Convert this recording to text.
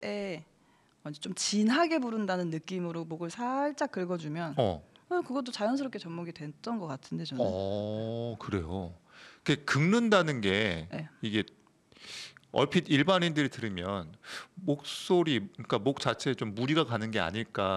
때 좀 진하게 부른다는 느낌으로 목을 살짝 긁어주면 어. 그것도 자연스럽게 접목이 됐던 것 같은데 저는. 그래요. 그 긁는다는 게 네. 이게 얼핏 일반인들이 들으면 목소리, 그러니까 목 자체에 좀 무리가 가는 게 아닐까